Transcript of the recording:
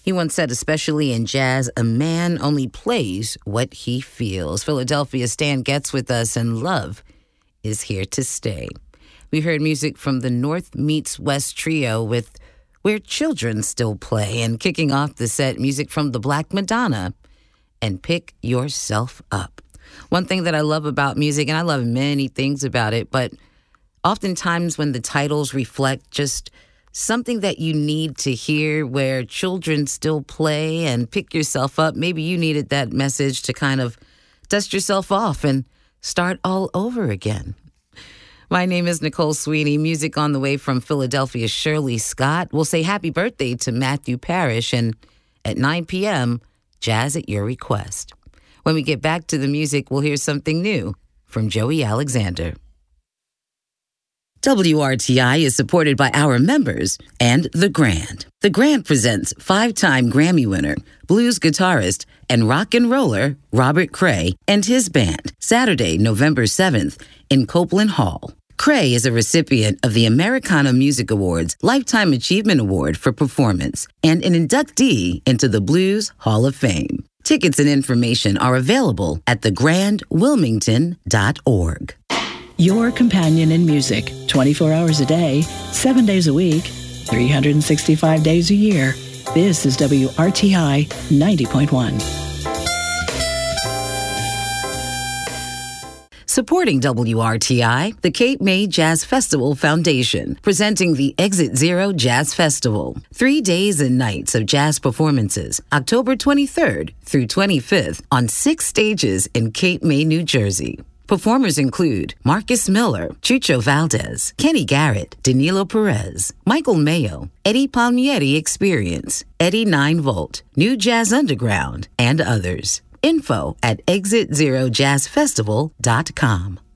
He once said, especially in jazz, a man only plays what he feels. Philadelphia's Stan Getz with us, and love is here to stay. We heard music from the North Meets West trio with Where Children Still Play, and kicking off the set, music from the Black Madonna and Pick Yourself Up. One thing that I love about music, and I love many things about it, but oftentimes when the titles reflect just something that you need to hear, Where Children Still Play and Pick Yourself Up, maybe you needed that message to kind of dust yourself off and start all over again. My name is Nicole Sweeney. Music on the way from Philadelphia's Shirley Scott. We'll say happy birthday to Matthew Parrish, and at 9 p.m., Jazz at Your Request. When we get back to the music, we'll hear something new from Joey Alexander. WRTI is supported by our members and The Grand. The Grand presents 5-time Grammy winner, blues guitarist, and rock and roller Robert Cray and his band, Saturday, November 7th in Copeland Hall. Cray is a recipient of the Americana Music Awards Lifetime Achievement Award for Performance and an inductee into the Blues Hall of Fame. Tickets and information are available at thegrandwilmington.org. Your companion in music, 24 hours a day, 7 days a week, 365 days a year. This is WRTI 90.1. Supporting WRTI, the Cape May Jazz Festival Foundation, presenting the Exit Zero Jazz Festival. 3 days and nights of jazz performances, October 23rd through 25th, on 6 stages in Cape May, New Jersey. Performers include Marcus Miller, Chucho Valdez, Kenny Garrett, Danilo Perez, Michael Mayo, Eddie Palmieri Experience, Eddie 9 Volt, New Jazz Underground, and others. Info at ExitZeroJazzFestival.com.